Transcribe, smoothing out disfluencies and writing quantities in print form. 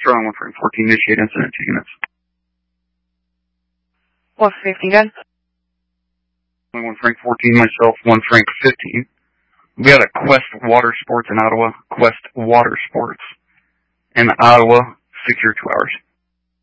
Sterling 1 Frank 14, initiate incident 2 units. 115 gun. 1 Frank 14, myself, 1 Frank 15. We had a Quest Water Sports in Ottawa. Quest Water Sports in Ottawa, secure 2 hours.